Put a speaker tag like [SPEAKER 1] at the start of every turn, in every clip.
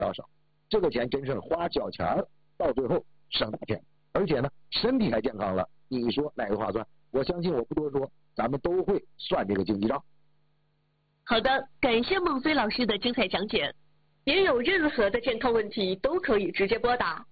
[SPEAKER 1] 到手。这个钱真是花小钱儿，到最后省大钱，而且呢身体还健康了，你说哪个划算？我相信我不多说，咱们都会算这个经济账。
[SPEAKER 2] 好的，感谢孟非老师的精彩讲解。您有任何的健康问题都可以直接拨打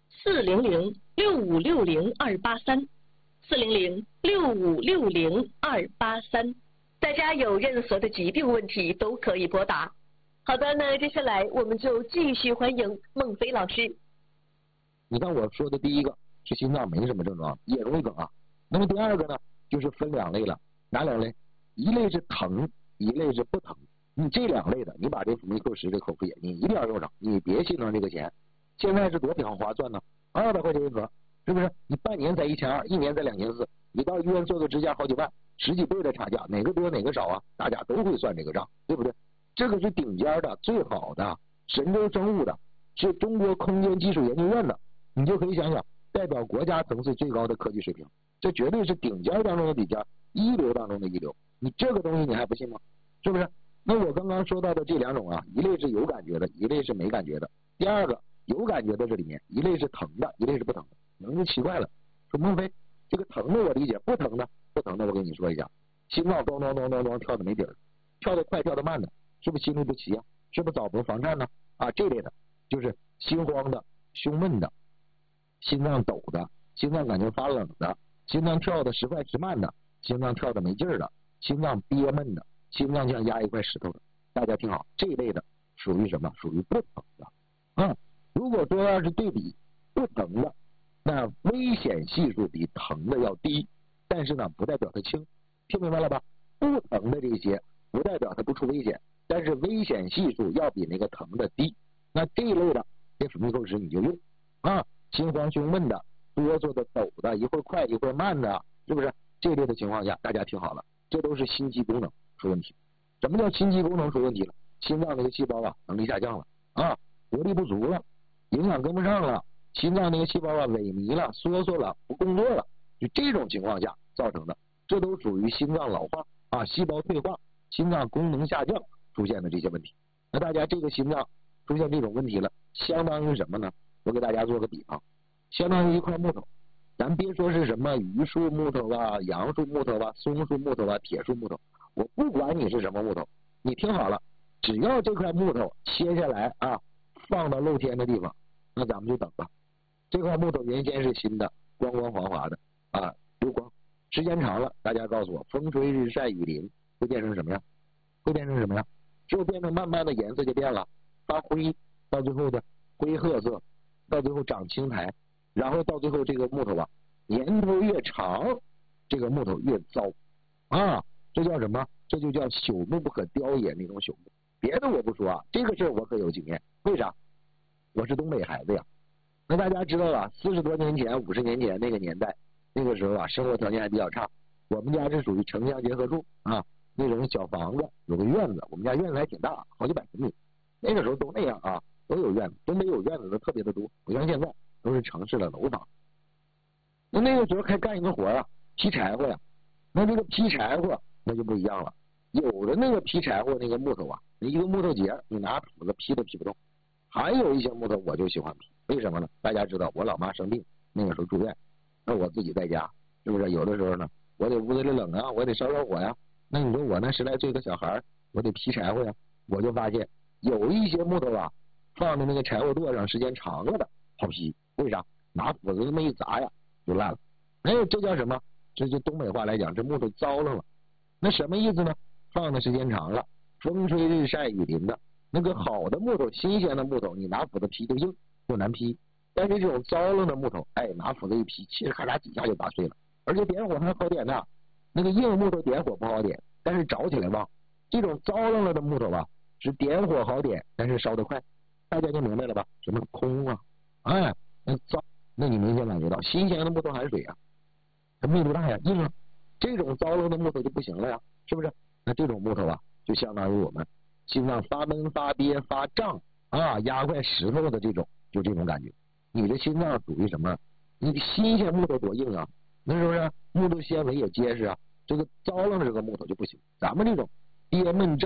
[SPEAKER 2] 400-6560-283，400-6560-283。大家有任何的疾病问题都可以拨打。好的，那接下来我们就继续欢迎孟非老师。
[SPEAKER 1] 你看我说的第一个是心脏没什么症状，也容易梗啊。那么第二个呢，就是分两类了，哪两类？一类是疼，一类是不疼。你这两类的，你把这辅密克石这口服液你一定要用上，你别心疼这个钱。现在是多划算呢，200块钱一盒，是不是？你半年才1200，一年才2400，你到医院做个支架好几万，10几倍的差价，哪个多哪个少啊？大家都会算这个账，对不对？这个是顶尖的、最好的神州生物的，是中国空间技术研究院的，你就可以想想，代表国家层次最高的科技水平，这绝对是顶尖当中的顶尖，一流当中的一流。你这个东西你还不信吗？是不是？那我刚刚说到的这两种啊，一类是有感觉的，一类是没感觉的。第二个有感觉的这里面，一类是疼的，一类是不疼的。你就奇怪了，说孟非这个疼的我理解，不疼的我跟你说一下，心脏咚咚咚咚咚跳的没底儿，跳得快跳得慢的，是不是心律不齐啊？是不是早搏房颤呢？啊，这类的就是心慌的、胸闷的、心脏抖的、心脏感觉发冷的、心脏跳的时快时慢的、心脏跳的没劲儿的、心脏憋闷的、心脏像压一块石头的。大家听好，这一类的属于什么？属于不疼的。如果说要是对比不疼的，那危险系数比疼的要低，但是呢不代表它轻，听明白了吧？不疼的这些不代表它不出危险，但是危险系数要比那个疼的低。那这一类的这辅密克石你就用心慌胸闷的、哆嗦的、抖的，一会儿快一会儿慢的，是不是？这类的情况下，大家听好了，这都是心肌功能出问题。什么叫心肌功能出问题了？心脏那个细胞能力下降了活力不足了，营养跟不上了，心脏那个细胞萎靡了、缩缩了、不工作了，就这种情况下造成的，这都属于心脏老化细胞退化、心脏功能下降出现的这些问题。那大家这个心脏出现这种问题了，相当于什么呢？我给大家做个比方，相当于一块木头，咱别说是什么榆树木头杨树木头松树木头铁树木头，我不管你是什么木头，你听好了，只要这块木头切下来放到露天的地方，那咱们就等吧。这块木头原先是新的，光光滑滑的流光，时间长了，大家告诉我，风吹日晒雨淋会变成什么样？就变成慢慢的颜色就变了，发灰，到最后的灰褐色，到最后长青苔，然后到最后这个木头年头越长，这个木头越糟这叫什么？这就叫朽木不可雕也，那种朽木。别的我不说这个事儿我可有经验。为啥？我是东北孩子呀。那大家知道40多年前、50年前那个年代，那个时候生活条件还比较差。我们家是属于城乡结合处那种小房子，有个院子，我们家院子还挺大，好几百平米。那个时候都那样都有院子，东北有院子的特别的多，不像现在都是城市的楼房。那个时候还干一个活劈柴火呀。那这个劈柴火那就不一样了，有的那个劈柴火那个木头一个木头节你拿斧子劈都劈不动，还有一些木头我就喜欢劈，为什么呢？大家知道我老妈生病，那个时候住院，那我自己在家，是不是有的时候呢我得屋子里冷我得烧火呀。那你说我那10来岁的小孩，我得劈柴火呀。我就发现有一些木头放在那个柴火垛上时间长了的好劈，为啥？拿斧子这么一砸就烂了。这叫什么？这就东北话来讲，这木头糟了。那什么意思呢？放的时间长了，风吹日晒雨淋的，那个好的木头、新鲜的木头，你拿斧子劈就硬，就难劈。但是这种糟了的木头，拿斧子一劈，嘁哩咔嚓几下就打碎了，而且点火还好点呢。那个硬木头点火不好点，但是着起来旺。这种糟了的木头是点火好点，但是烧得快。大家就明白了吧？什么空那糟，那你明显感觉到新鲜的木头含水它密度大硬这种糟了的木头就不行了是不是？那这种木头就相当于我们心脏发闷、发憋、发胀压块石头的这种，就这种感觉。你的心脏属于什么？你新鲜木头多硬那是不是？木头纤维也结实这个糟了的这个木头就不行。咱们这种憋闷胀